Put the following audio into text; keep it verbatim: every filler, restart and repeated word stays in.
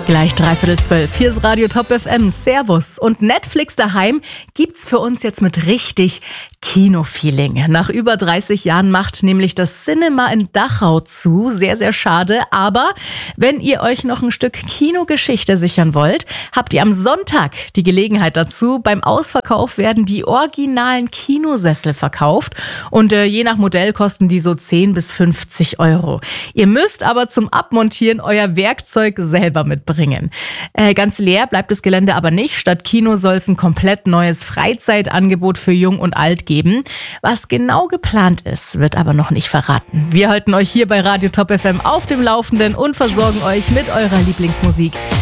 Gleich dreiviertel zwölf. Hier ist Radio Top F M. Servus. Und Netflix daheim gibt's für uns jetzt mit richtig Kinofeeling. Nach über dreißig Jahren macht nämlich das Cinema in Dachau zu. Sehr, sehr schade. Aber wenn ihr euch noch ein Stück Kinogeschichte sichern wollt, habt ihr am Sonntag die Gelegenheit dazu. Beim Ausverkauf werden die originalen Kinosessel verkauft. Und äh, je nach Modell kosten die so zehn bis fünfzig Euro. Ihr müsst aber zum Abmontieren euer Werkzeug selber mitbringen. Äh, ganz leer bleibt das Gelände aber nicht. Statt Kino soll es ein komplett neues Freizeitangebot für Jung und Alt geben. Was genau geplant ist, wird aber noch nicht verraten. Wir halten euch hier bei Radio Top F M auf dem Laufenden und versorgen euch mit eurer Lieblingsmusik